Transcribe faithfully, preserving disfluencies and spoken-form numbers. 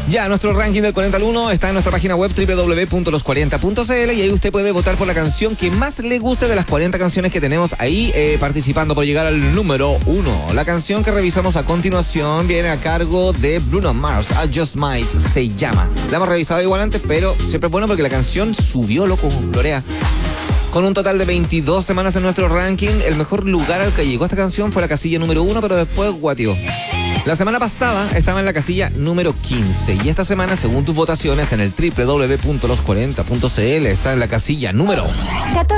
Ya, nuestro ranking del cuarenta al uno está en nuestra página web doble u doble u doble u punto los cuarenta punto c l y ahí usted puede votar por la canción que más le guste de las cuarenta canciones que tenemos ahí eh, participando por llegar al número uno. La canción que revisamos a continuación viene a cargo de Bruno Mars, I Just Might se llama. La hemos revisado igual antes, pero siempre es bueno porque la canción subió, loco, Lorea. Con un total de veintidós semanas en nuestro ranking, el mejor lugar al que llegó esta canción fue la casilla número uno, pero después guateó. La semana pasada estaba en la casilla número quince y esta semana, según tus votaciones en el doble u doble u doble u punto los cuarenta punto c l, está en la casilla número catorce.